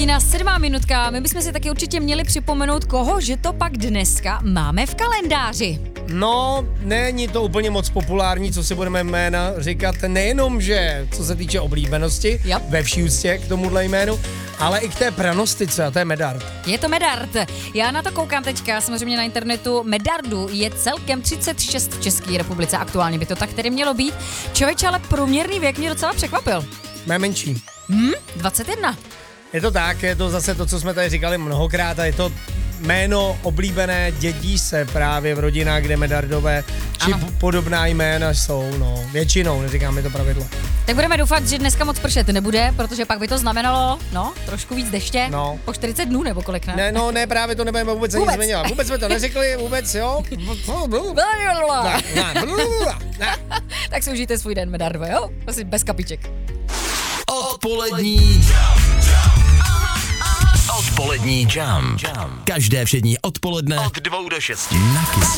hodina, 7 minutka. My bychom si taky určitě měli připomenout, koho, že to pak dneska máme v kalendáři. No, není to úplně moc populární, co si budeme jména říkat, nejenom, že co se týče oblíbenosti, Yep. ve vší úctě k tomuhle jménu, ale i k té pranostice, a to je Medard. Je to Medard. Já na to koukám teďka, samozřejmě na internetu. Medardů je celkem 36 v České republice, aktuálně by to tak tedy mělo být. Člověče, ale průměrný věk mě docela překvapil. Mé menší. 21. Je to tak, je to zase to, co jsme tady říkali mnohokrát, a je to jméno oblíbené, dědí se právě v rodinách, kde Medardové či podobná jména jsou, no, většinou, neříkám, je to pravidlo. Tak budeme doufat, že dneska moc pršet nebude, protože pak by to znamenalo, trošku víc deště. No. Po 40 dnů nebo kolik, ne? Ne, právě to nebudeme vůbec ani zmiňovat. Vůbec jsme to neřekli, vůbec, jo? Tak si užijte svůj den, Medardové, jo? Asi bez kapiček. Odpolední Jam. Každé všední odpoledne od 2 do 6 na Kiss.